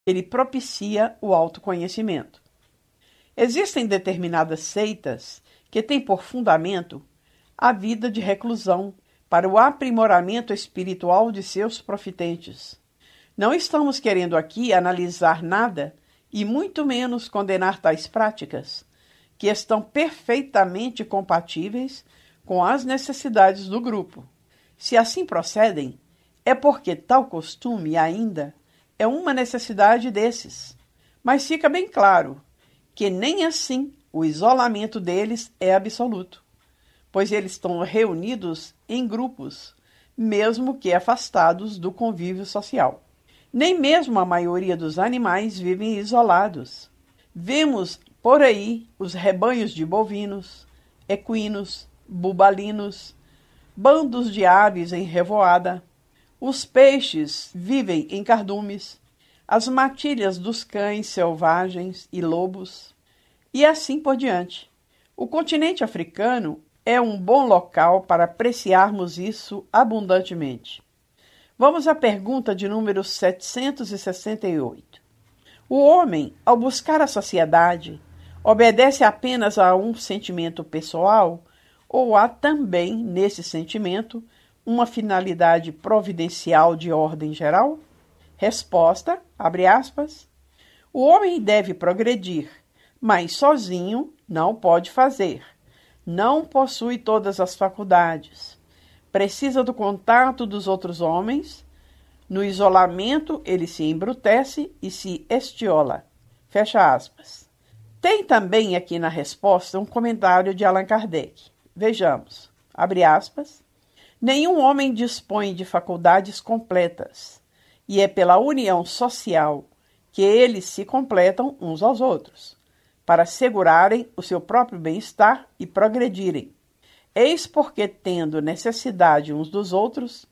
Ele propicia o autoconhecimento. Existem determinadas seitas que têm por fundamento a vida de reclusão para o aprimoramento espiritual de seus profitentes. Não estamos querendo aqui analisar nada e muito menos condenar tais práticas, que estão perfeitamente compatíveis com as necessidades do grupo. Se assim procedem, é porque tal costume ainda é uma necessidade desses. Mas fica bem claro que nem assim o isolamento deles é absoluto, pois eles estão reunidos em grupos, mesmo que afastados do convívio social. Nem mesmo a maioria dos animais vivem isolados. Vemos por aí os rebanhos de bovinos, equinos, bubalinos, bandos de aves em revoada. Os peixes vivem em cardumes, as matilhas dos cães selvagens e lobos, e assim por diante. O continente africano é um bom local para apreciarmos isso abundantemente. Vamos à pergunta de número 768. O homem, ao buscar a sociedade, obedece apenas a um sentimento pessoal ou há também, nesse sentimento, uma finalidade providencial de ordem geral? Resposta, abre aspas, o homem deve progredir, mas sozinho não pode fazer. Não possui todas as faculdades. Precisa do contato dos outros homens. No isolamento, ele se embrutece e se estiola. Fecha aspas. Tem também aqui na resposta um comentário de Allan Kardec. Vejamos, abre aspas. Nenhum homem dispõe de faculdades completas, e é pela união social que eles se completam uns aos outros, para assegurarem o seu próprio bem-estar e progredirem. Eis porque, tendo necessidade uns dos outros,